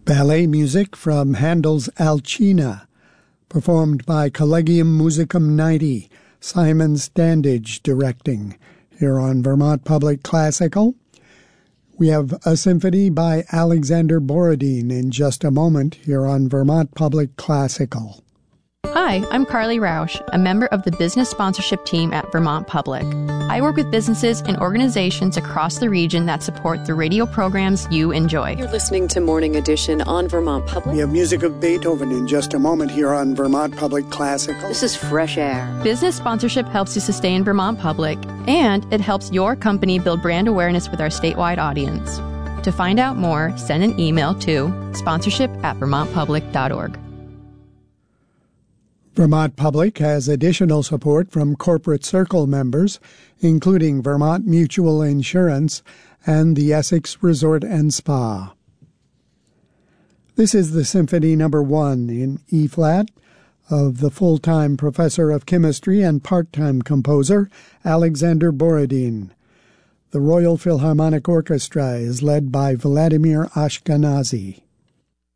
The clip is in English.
Ballet music from Handel's Alcina, performed by Collegium Musicum 90, Simon Standage directing, here on Vermont Public Classical. We have a symphony by Alexander Borodin in just a moment here on Vermont Public Classical. Hi, I'm Carly Rausch, a member of the business sponsorship team at Vermont Public. I work with businesses and organizations across the region that support the radio programs you enjoy. You're listening to Morning Edition on Vermont Public. We have music of Beethoven in just a moment here on Vermont Public Classical. This is Fresh Air. Business sponsorship helps to sustain Vermont Public, and it helps your company build brand awareness with our statewide audience. To find out more, send an email to sponsorship@vermontpublic.org. Vermont Public has additional support from Corporate Circle members, including Vermont Mutual Insurance and the Essex Resort and Spa. This is the Symphony No. 1 in E-flat of the full-time professor of chemistry and part-time composer Alexander Borodin. The Royal Philharmonic Orchestra is led by Vladimir Ashkenazy.